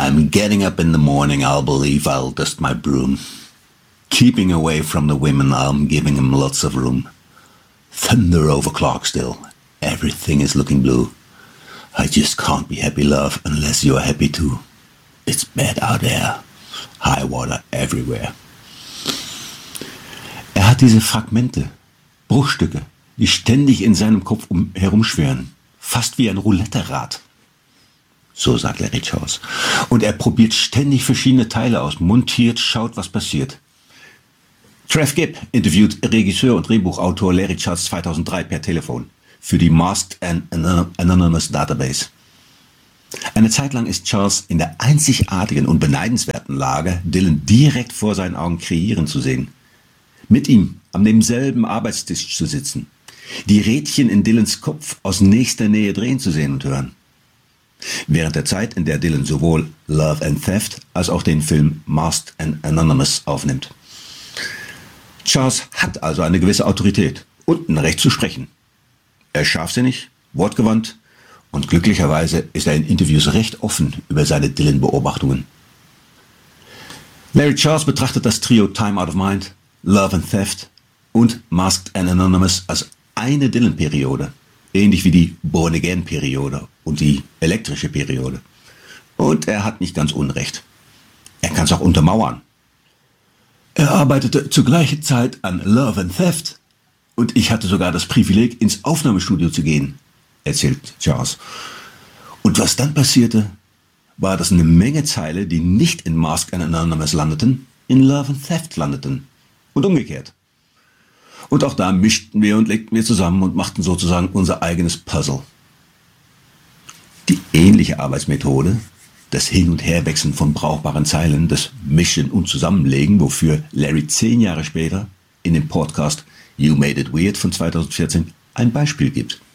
I'm getting up in the morning, I'll believe I'll dust my broom. Keeping away from the women, I'm giving them lots of room. Thunder over Clarksdale, everything is looking blue. I just can't be happy, love, unless you're happy too. It's bad out there, high water everywhere. Er hat diese Fragmente, Bruchstücke, die ständig in seinem Kopf herumschwirren, fast wie ein Roulette-Rad. So sagt Larry Charles. Und er probiert ständig verschiedene Teile aus, montiert, schaut, was passiert. Trev Gibb interviewt Regisseur und Drehbuchautor Larry Charles 2003 per Telefon für die Masked and Anonymous Database. Eine Zeit lang ist Charles in der einzigartigen und beneidenswerten Lage, Dylan direkt vor seinen Augen kreieren zu sehen. Mit ihm an demselben Arbeitstisch zu sitzen. Die Rädchen in Dylans Kopf aus nächster Nähe drehen zu sehen und hören. Während der Zeit, in der Dylan sowohl Love and Theft als auch den Film Masked and Anonymous aufnimmt. Charles hat also eine gewisse Autorität und ein Recht zu sprechen. Er ist scharfsinnig, wortgewandt und glücklicherweise ist er in Interviews recht offen über seine Dylan-Beobachtungen. Larry Charles betrachtet das Trio Time Out of Mind, Love and Theft und Masked and Anonymous als eine Dylan-Periode, ähnlich wie die Born-Again-Periode und die elektrische Periode. Und er hat nicht ganz Unrecht. Er kann es auch untermauern. Er arbeitete zur gleichen Zeit an Love and Theft und ich hatte sogar das Privileg, ins Aufnahmestudio zu gehen, erzählt Charles. Und was dann passierte, war, dass eine Menge Teile, die nicht in Masked and Anonymous landeten, in Love and Theft landeten. Und umgekehrt. Und auch da mischten wir und legten wir zusammen und machten sozusagen unser eigenes Puzzle. Die ähnliche Arbeitsmethode, das Hin- und Herwechseln von brauchbaren Zeilen, das Mischen und Zusammenlegen, wofür Larry 10 Jahre später in dem Podcast You Made It Weird von 2014 ein Beispiel gibt.